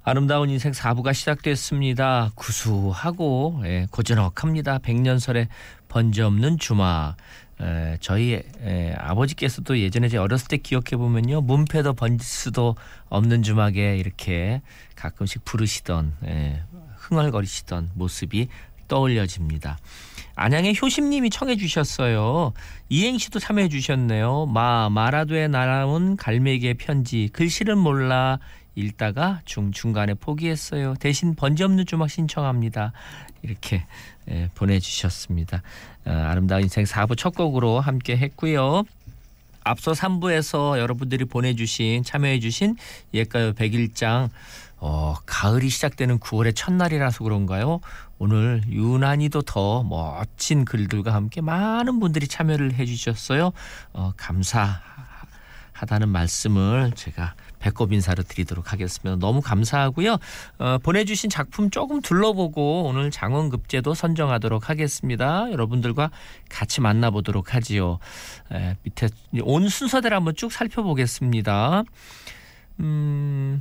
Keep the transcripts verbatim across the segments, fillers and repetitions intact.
아름다운 인생 사 부가 시작됐습니다. 구수하고 예, 고즈넉합니다. 백년설의 번지없는 주막. 에, 저희 에, 아버지께서도 예전에 제 어렸을 때 기억해보면요, 문패도 번지수도 없는 주막에 이렇게 가끔씩 부르시던 에, 흥얼거리시던 모습이 떠올려집니다. 안양의 효심님이 청해 주셨어요. 이행시도 참여해 주셨네요. 마 마라도에 날아온 갈매기의 편지, 글씨를 몰라 읽다가 중, 중간에 포기했어요. 대신 번지없는 주막 신청합니다. 이렇게 예, 보내주셨습니다. 어, 아름다운 인생 사 부 첫 곡으로 함께 했고요. 앞서 삼 부에서 여러분들이 보내주신 참여해 주신 옛가요 백일장, 어, 가을이 시작되는 구월의 첫날이라서 그런가요? 오늘 유난히도 더 멋진 글들과 함께 많은 분들이 참여를 해 주셨어요. 어, 감사하다는 말씀을 제가 배꼽 인사를 드리도록 하겠습니다. 너무 감사하고요. 어, 보내주신 작품 조금 둘러보고 오늘 장원급제도 선정하도록 하겠습니다. 여러분들과 같이 만나보도록 하지요. 에, 밑에 온 순서대로 한번 쭉 살펴보겠습니다. 음...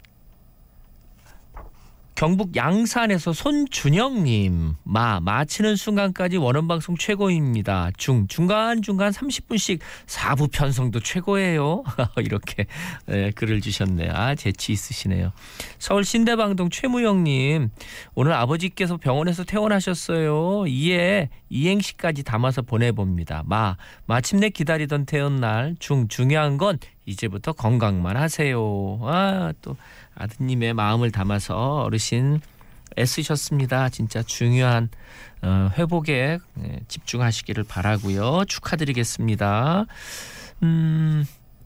경북 양산에서 손준영님, 마 마치는 순간까지 원음방송 최고입니다. 중 중간중간 삼십 분씩 사 부 편성도 최고예요. 이렇게 네, 글을 주셨네요. 아, 재치 있으시네요. 서울 신대방동 최무영님, 오늘 아버지께서 병원에서 퇴원하셨어요. 이에 이행시까지 담아서 보내봅니다. 마 마침내 기다리던 퇴원날. 중 중요한 건 이제부터 건강만 하세요. 아, 또 아드님의 마음을 담아서 어르신 애쓰셨습니다. 진짜 중요한 회복에 집중하시기를 바라고요. 축하드리겠습니다. 음,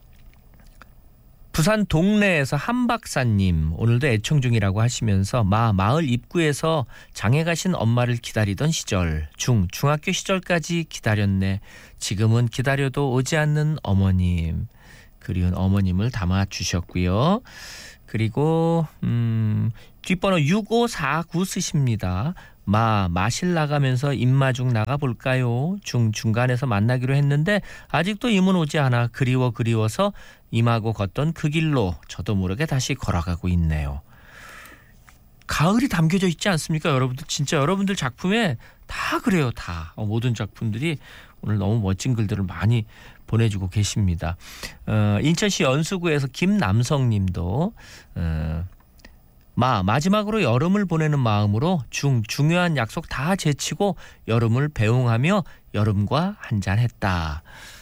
부산 동래에서 한박사님, 오늘도 애청 중이라고 하시면서 마 마을 입구에서 장에 가신 엄마를 기다리던 시절, 중 중학교 시절까지 기다렸네. 지금은 기다려도 오지 않는 어머님. 그리운 어머님을 담아주셨고요. 그리고 음, 뒷번호 육오사구 쓰십니다. 마 마실 나가면서 입마중 나가볼까요? 중 중간에서 만나기로 했는데 아직도 임은 오지 않아 그리워 그리워서 임하고 걷던 그 길로 저도 모르게 다시 걸어가고 있네요. 가을이 담겨져 있지 않습니까? 여러분들 진짜 여러분들 작품에 다 그래요. 다 모든 작품들이 오늘 너무 멋진 글들을 많이 보내주고 계십니다. 어, 인천시 연수구에서 김남성님도 어, 마 마지막으로 여름을 보내는 마음으로 중 중요한 약속 다 제치고 여름을 배웅하며 여름과 한잔했다.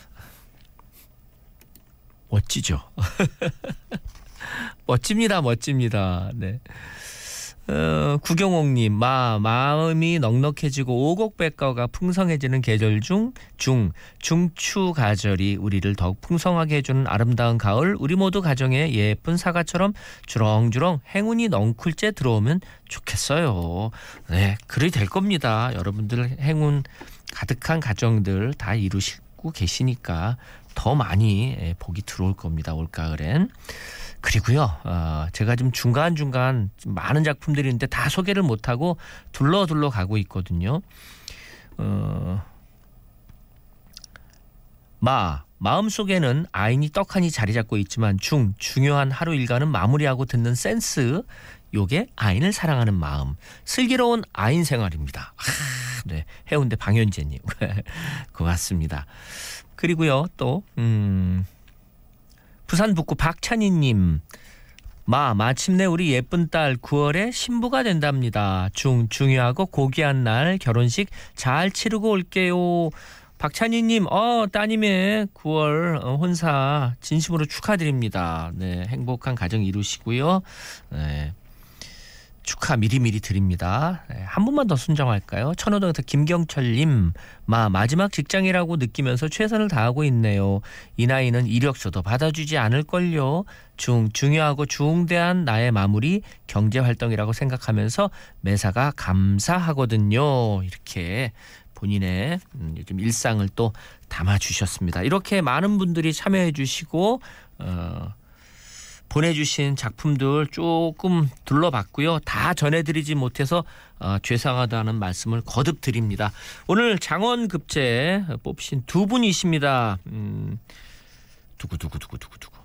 멋지죠? 멋집니다, 멋집니다. 네. 어, 구경옥님, 마 마음이 넉넉해지고 오곡백과가 풍성해지는 계절 중 중 중추 가절이 우리를 더욱 풍성하게 해주는 아름다운 가을, 우리 모두 가정에 예쁜 사과처럼 주렁주렁 행운이 넝쿨째 들어오면 좋겠어요. 네, 그리 될 겁니다. 여러분들 행운 가득한 가정들 다 이루시고 계시니까 더 많이 복이 들어올 겁니다. 올가을엔. 그리고요, 어, 제가 좀 중간중간 많은 작품들이 있는데 다 소개를 못하고 둘러둘러 가고 있거든요. 어, 마, 마음속에는 아인이 떡하니 자리 잡고 있지만 중, 중요한 하루 일과는 마무리하고 듣는 센스, 요게 아인을 사랑하는 마음, 슬기로운 아인 생활입니다. 아, 네, 해운대 방현재님. 고맙습니다. 그리고요, 또 음... 부산 북구 박찬희님, 마 마침내 우리 예쁜 딸 구월에 신부가 된답니다. 중 중요하고 고귀한 날 결혼식 잘 치르고 올게요. 박찬희님, 어 따님의 구월 혼사 진심으로 축하드립니다. 네, 행복한 가정 이루시고요. 네, 축하 미리미리 드립니다. 네, 한 분만 더 순정할까요? 천호동에서 김경철님, 마 마지막 직장이라고 느끼면서 최선을 다하고 있네요. 이 나이는 이력서도 받아주지 않을걸요. 중 중요하고 중대한 나의 마무리 경제활동이라고 생각하면서 매사가 감사하거든요. 이렇게 본인의 요즘 일상을 또 담아주셨습니다. 이렇게 많은 분들이 참여해 주시고 어, 보내주신 작품들 조금 둘러봤고요. 다 전해드리지 못해서 어, 죄송하다는 말씀을 거듭 드립니다. 오늘 장원급제 뽑히신 두 분이십니다. 음, 두구두구두구두구두구.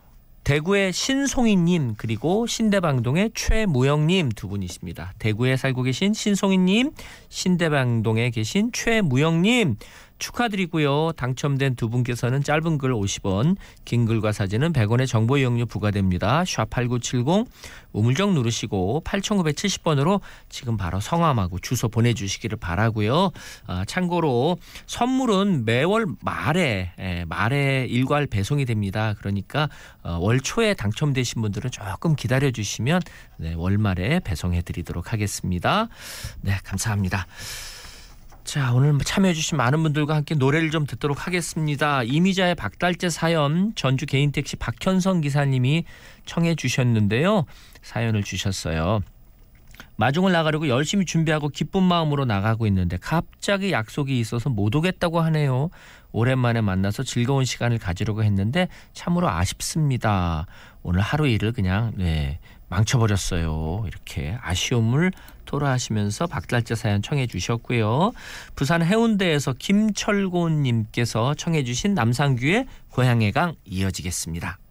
대구의 신송이님 그리고 신대방동의 최무영님 두 분이십니다. 대구에 살고 계신 신송이님, 신대방동에 계신 최무영님 축하드리고요. 당첨된 두 분께서는 짧은 글 오십 원, 긴 글과 사진은 백 원의 정보 이용료 부과됩니다. 샵 팔구칠공 우물정 누르시고 팔천구백칠십 번으로 지금 바로 성함하고 주소 보내주시기를 바라고요. 아, 참고로 선물은 매월 말에 예, 말에 일괄 배송이 됩니다. 그러니까 어, 월 초에 당첨되신 분들은 조금 기다려주시면 네, 월말에 배송해드리도록 하겠습니다. 네, 감사합니다. 자, 오늘 참여해주신 많은 분들과 함께 노래를 좀 듣도록 하겠습니다. 이미자의 박달재 사연, 전주 개인택시 박현성 기사님이 청해 주셨는데요. 사연을 주셨어요. 마중을 나가려고 열심히 준비하고 기쁜 마음으로 나가고 있는데 갑자기 약속이 있어서 못 오겠다고 하네요. 오랜만에 만나서 즐거운 시간을 가지려고 했는데 참으로 아쉽습니다. 오늘 하루 일을 그냥 네, 망쳐버렸어요. 이렇게 아쉬움을 토로하시면서 박달재 사연 청해 주셨고요. 부산 해운대에서 김철곤님께서 청해 주신 남상규의 고향의 강 이어지겠습니다.